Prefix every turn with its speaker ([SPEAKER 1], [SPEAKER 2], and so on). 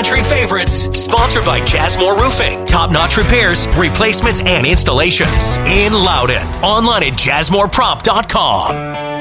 [SPEAKER 1] country favorites. Sponsored by Jasmore Roofing. Top-notch repairs, replacements, and installations. In Loudon. Online at jasmoreprop.com.